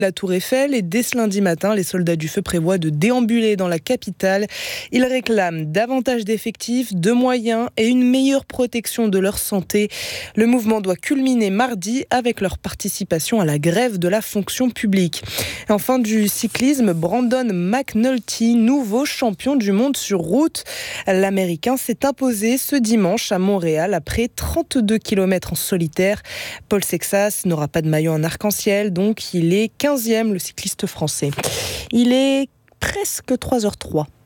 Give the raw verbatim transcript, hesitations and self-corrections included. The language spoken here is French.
la Tour Eiffel et dès ce lundi matin, les soldats du feu prévoient de déambuler dans la capitale. Ils réclament davantage d'effectifs, de moyens et une meilleure protection de leur santé. Le mouvement doit culminer mardi avec leur participation à la grève de la fonction publique. Et enfin du cyclisme, Brandon McNulty, nouveau champion du monde sur route. L'Américain s'est imposé ce dimanche à Montréal après trente-deux kilomètres en solitaire. Paul Sexas n'aura pas de maillot en arc-en-ciel, donc il est quinzième, le cycliste français. Il est presque trois heures zéro trois.